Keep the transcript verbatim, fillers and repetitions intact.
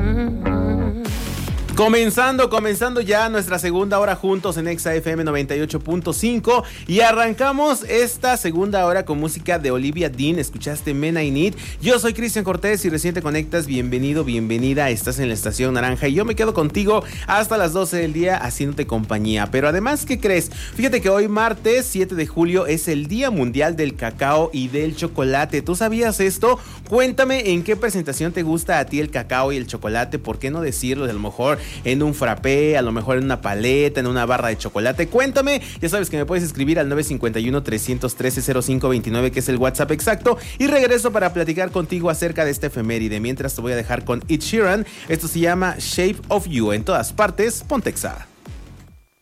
Comenzando, comenzando ya nuestra segunda hora juntos en Exa F M noventa y ocho punto cinco y arrancamos esta segunda hora con música de Olivia Dean. Escuchaste Men I Need. Yo soy Cristian Cortés y recién te conectas, bienvenido, bienvenida. Estás en la estación naranja y yo me quedo contigo hasta las doce del día haciéndote compañía. Pero además, ¿qué crees? Fíjate que hoy martes siete de julio es el Día Mundial del Cacao y del Chocolate. ¿Tú sabías esto? Cuéntame en qué presentación te gusta a ti el cacao y el chocolate. ¿Por qué no decirlo? A lo mejor en un frappé, a lo mejor en una paleta, en una barra de chocolate. Cuéntame, ya sabes que me puedes escribir al nueve cinco uno, tres uno tres, cero cinco dos nueve, que es el WhatsApp exacto, y regreso para platicar contigo acerca de esta efeméride. Mientras te voy a dejar con Ed Sheeran. Esto se llama Shape of You. En todas partes, ponte Exa.